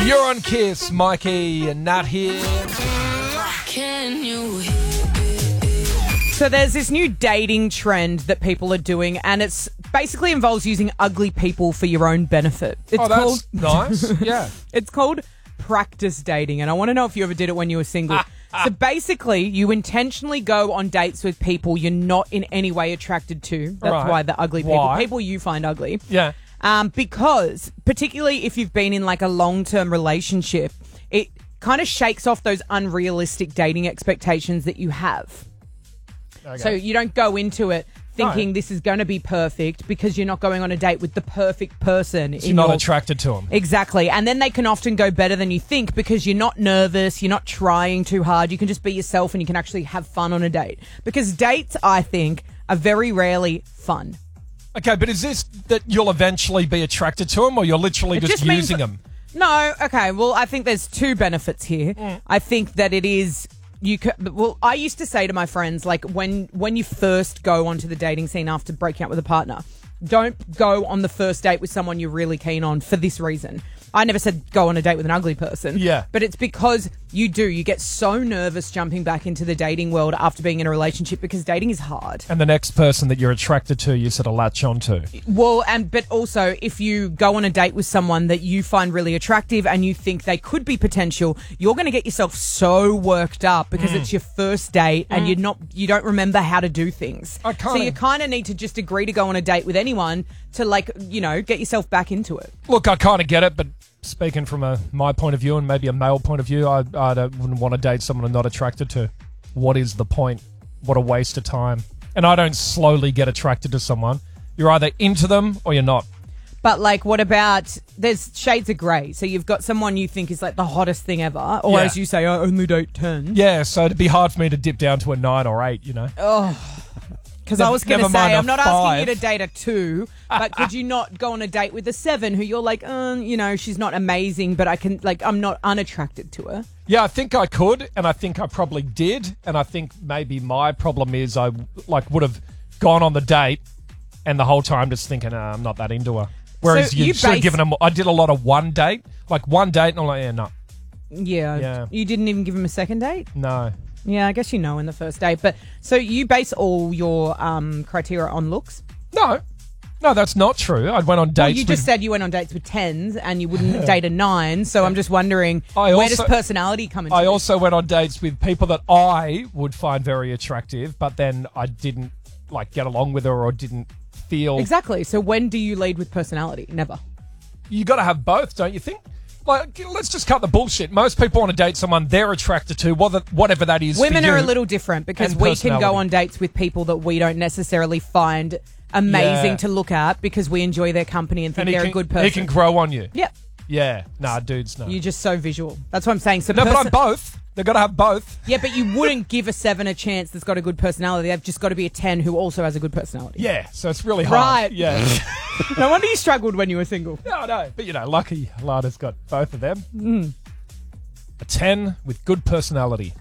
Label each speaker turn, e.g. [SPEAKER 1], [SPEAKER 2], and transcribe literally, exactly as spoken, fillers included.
[SPEAKER 1] You're on Kiss, Mikey and Nat here.
[SPEAKER 2] Can you
[SPEAKER 3] So there's this new dating trend that people are doing, and it's basically involves using ugly people for your own benefit. It's
[SPEAKER 1] Oh, that's
[SPEAKER 3] called
[SPEAKER 1] nice. Yeah.
[SPEAKER 3] it's called practice dating, and I want to know if you ever did it when you were single. So basically, you intentionally go on dates with people you're not in any way attracted to. That's
[SPEAKER 1] Right.
[SPEAKER 3] why the ugly people,
[SPEAKER 1] Why?
[SPEAKER 3] people you find ugly.
[SPEAKER 1] Yeah.
[SPEAKER 3] Um, because particularly if you've been in like a long-term relationship, it kind of shakes off those unrealistic dating expectations that you have.
[SPEAKER 1] Okay.
[SPEAKER 3] So you don't go into it thinking
[SPEAKER 1] No.
[SPEAKER 3] this is going to be perfect because you're not going on a date with the perfect person.
[SPEAKER 1] So
[SPEAKER 3] in
[SPEAKER 1] you're not
[SPEAKER 3] your-
[SPEAKER 1] attracted to them.
[SPEAKER 3] Exactly. And then they can often go better than you think because you're not nervous, you're not trying too hard, you can just be yourself and you can actually have fun on a date. Because dates, I think, are very rarely fun.
[SPEAKER 1] Okay, but is this that you'll eventually be attracted to them, or you're literally
[SPEAKER 3] It
[SPEAKER 1] just,
[SPEAKER 3] just means
[SPEAKER 1] using
[SPEAKER 3] that-
[SPEAKER 1] them?
[SPEAKER 3] No, okay. Well, I think there's two benefits here.
[SPEAKER 1] Mm.
[SPEAKER 3] I think that it is you. Ca- well, I used to say to my friends, like when when you first go onto the dating scene after breaking up with a partner, don't go on the first date with someone you're really keen on for this reason. I never said go on a date with an ugly person.
[SPEAKER 1] Yeah.
[SPEAKER 3] But it's because you do. You get so nervous jumping back into the dating world after being in a relationship because dating is hard.
[SPEAKER 1] And the next person that you're attracted to, you sort of latch onto.
[SPEAKER 3] Well, and but also if you go on a date with someone that you find really attractive and you think they could be potential, you're going to get yourself so worked up because
[SPEAKER 1] Mm.
[SPEAKER 3] it's your first date and you're not you don't remember how to do things.
[SPEAKER 1] I
[SPEAKER 3] So
[SPEAKER 1] kinda-
[SPEAKER 3] you kind of need to just agree to go on a date with anyone to like, you know, get yourself back into it.
[SPEAKER 1] Look, I kind of get it, but speaking from a my point of view and maybe a male point of view, I, I don't, wouldn't want to date someone I'm not attracted to. What is the point? What a waste of time. And I don't slowly get attracted to someone. You're either into them or you're not.
[SPEAKER 3] But like, what about there's shades of grey. So you've got someone you think is like the hottest thing ever, or
[SPEAKER 1] Yeah.
[SPEAKER 3] as you say, I only date ten.
[SPEAKER 1] Yeah, so it'd be hard for me to dip down to a nine or eight, you know?
[SPEAKER 3] Because I was going to
[SPEAKER 1] Never mind
[SPEAKER 3] say,
[SPEAKER 1] a
[SPEAKER 3] I'm not asking you
[SPEAKER 1] five.
[SPEAKER 3] to date a two, but could you not go on a date with a seven who you're like, um, you know, she's not amazing, but I can, like, I'm not unattracted to her.
[SPEAKER 1] Yeah, I think I could, and I think I probably did, and I think maybe my problem is I like would have gone on the date, and the whole time just thinking, nah, I'm not that into her. Whereas
[SPEAKER 3] So
[SPEAKER 1] you,
[SPEAKER 3] you
[SPEAKER 1] should have
[SPEAKER 3] base-
[SPEAKER 1] given them. I did a lot of one date, like one date, and I'm like, yeah, no,
[SPEAKER 3] Yeah.
[SPEAKER 1] Yeah.
[SPEAKER 3] You didn't even give him a second date?
[SPEAKER 1] no.
[SPEAKER 3] Yeah, I guess you know in the first date. But so you base all your um, criteria on looks?
[SPEAKER 1] No, no, that's not true. I went on dates.
[SPEAKER 3] Well, you
[SPEAKER 1] with,
[SPEAKER 3] just said you went on dates with tens and you wouldn't date a nine. So I'm just wondering,
[SPEAKER 1] I
[SPEAKER 3] where does
[SPEAKER 1] also-
[SPEAKER 3] personality come into
[SPEAKER 1] I
[SPEAKER 3] it?
[SPEAKER 1] also went on dates with people that I would find very attractive, but then I didn't like get along with her or didn't feel.
[SPEAKER 3] Exactly. So when do you lead with personality? Never.
[SPEAKER 1] You got to have both, don't you think? Like, let's just cut the bullshit. Most people want to date someone they're attracted to, whether- whatever that is.
[SPEAKER 3] Women
[SPEAKER 1] for
[SPEAKER 3] are
[SPEAKER 1] you.
[SPEAKER 3] a little different because
[SPEAKER 1] And
[SPEAKER 3] we can
[SPEAKER 1] personality.
[SPEAKER 3] go on dates with people that we don't necessarily find amazing
[SPEAKER 1] Yeah.
[SPEAKER 3] to look at because we enjoy their company and think
[SPEAKER 1] And he
[SPEAKER 3] they're
[SPEAKER 1] can,
[SPEAKER 3] a good person.
[SPEAKER 1] He can grow on you.
[SPEAKER 3] yeah,
[SPEAKER 1] Yeah. Nah, dudes, no.
[SPEAKER 3] you're just so visual. That's what I'm saying. So
[SPEAKER 1] no, but
[SPEAKER 3] person-
[SPEAKER 1] I'm both. They've got to have both.
[SPEAKER 3] yeah, but you wouldn't give a seven a chance that's got a good personality. They've just got to be a ten who also has a good personality.
[SPEAKER 1] Yeah, so it's really hard.
[SPEAKER 3] Right.
[SPEAKER 1] Yeah.
[SPEAKER 3] No wonder you struggled when you were single.
[SPEAKER 1] no, no. But, you know, lucky Lada's got both of them.
[SPEAKER 3] Mm.
[SPEAKER 1] A ten with good personality.